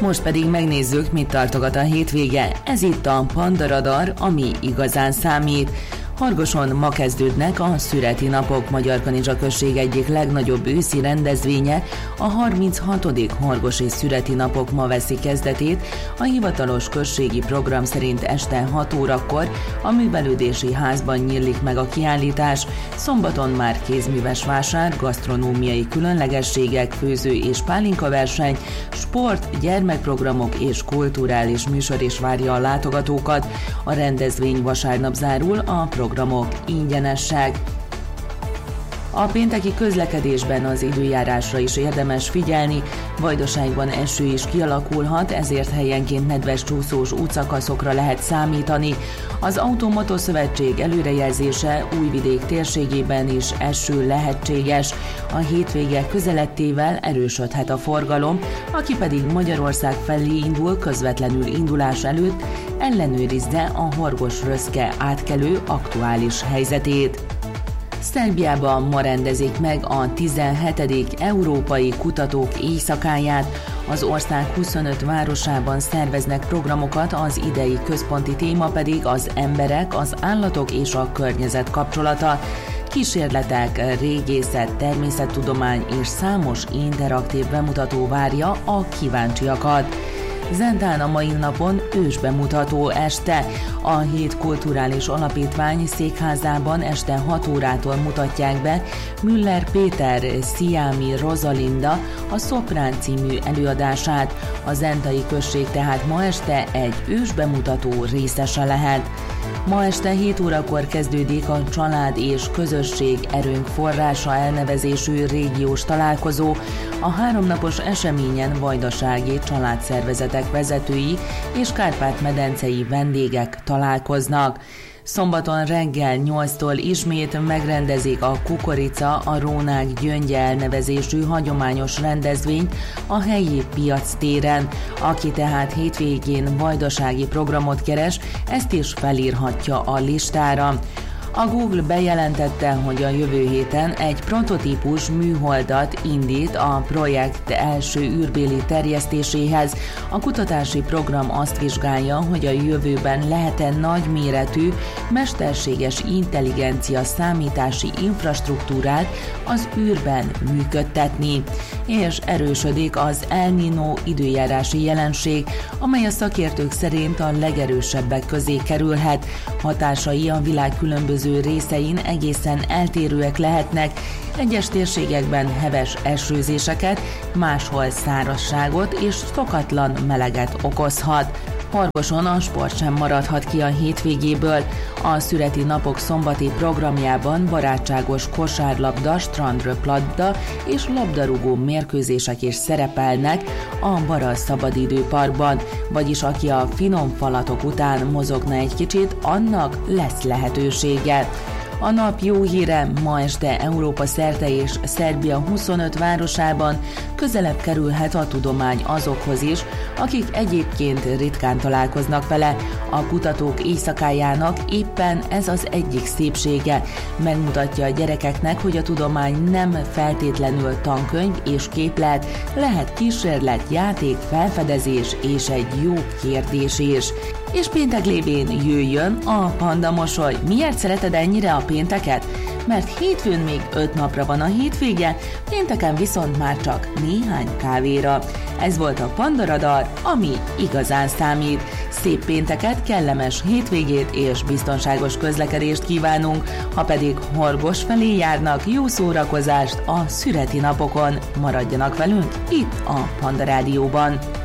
Most pedig megnézzük, mit tartogat a hétvége. Ez itt a Panda Radar, ami igazán számít. Horgoson ma kezdődnek a Szüreti Napok, Magyarkanizsa község egyik legnagyobb őszi rendezvénye, a 36. Horgosi Szüreti Napok ma veszi kezdetét, a hivatalos községi program szerint este 6 órakor a művelődési házban nyílik meg a kiállítás, szombaton már kézműves vásár, gasztronómiai különlegességek, főző és pálinka verseny, sport, gyermekprogramok és kulturális műsor is várja a látogatókat. A rendezvény vasárnap zárul, a programok ingyenesek. A pénteki közlekedésben az időjárásra is érdemes figyelni, Vajdaságban eső is kialakulhat, ezért helyenként nedves csúszós útszakaszokra lehet számítani. Az Automoto Szövetség előrejelzése Újvidék térségében is eső lehetséges. A hétvége közeledtével erősödhet a forgalom, aki pedig Magyarország felé indul, közvetlenül indulás előtt ellenőrizze a Horgos-Röszke átkelő aktuális helyzetét. Szerbiában ma rendezik meg a 17. Európai Kutatók Éjszakáját. Az ország 25 városában szerveznek programokat, az idei központi téma pedig az emberek, az állatok és a környezet kapcsolata. Kísérletek, régészet, természettudomány és számos interaktív bemutató várja a kíváncsiakat. Zentán a mai napon ősbemutató este. A Hét Kulturális Alapítvány székházában este 6 órától mutatják be Müller Péter Sziámi Rosalinda a Szoprán című előadását. A zentai község tehát ma este egy ősbemutató részese lehet. Ma este 7 órakor kezdődik a Család és Közösség Erőnk Forrása elnevezésű régiós találkozó. A 3 napos eseményen vajdasági családszervezetek vezetői és kárpát-medencei vendégek találkoznak. Szombaton reggel 8-tól ismét megrendezik a Kukorica a Rónák Gyöngye elnevezésű hagyományos rendezvényt a helyi piac téren. Aki tehát hétvégén vajdasági programot keres, ezt is felírhatja a listára. A Google bejelentette, hogy a jövő héten egy prototípus műholdat indít a projekt első űrbéli terjesztéséhez. A kutatási program azt vizsgálja, hogy a jövőben lehet-e nagyméretű, mesterséges intelligencia számítási infrastruktúrát az űrben működtetni. És erősödik az El Niño időjárási jelenség, amely a szakértők szerint a legerősebbek közé kerülhet. Hatásai a világ különböző részein egészen eltérőek lehetnek, egyes térségekben heves esőzéseket, máshol szárazságot és szokatlan meleget okozhat. Horgoson a sport sem maradhat ki a hétvégéből. A Szüreti Napok szombati programjában barátságos kosárlabda, strandröplabda és labdarúgó mérkőzések is szerepelnek a Bara Szabadidőparkban, vagyis aki a finom falatok után mozogna egy kicsit, annak lesz lehetősége. A nap jó híre: ma este Európa szerte és Szerbia 25 városában közelebb kerülhet a tudomány azokhoz is, akik egyébként ritkán találkoznak vele. A kutatók éjszakájának éppen ez az egyik szépsége. Megmutatja a gyerekeknek, hogy a tudomány nem feltétlenül tankönyv és képlet, lehet kísérlet, játék, felfedezés és egy jó kérdés is. És péntek lévén jöjjön a Panda Mosoly. Miért szereted ennyire a pénteket? Mert hétfőn még 5 napra van a hétvége, pénteken viszont már csak néhány kávéra. Ez volt a Panda Radar, ami igazán számít. Szép pénteket, kellemes hétvégét és biztonságos közlekedést kívánunk, ha pedig Horgos felé járnak, jó szórakozást a Szüreti Napokon. Maradjanak velünk itt a Panda Rádióban.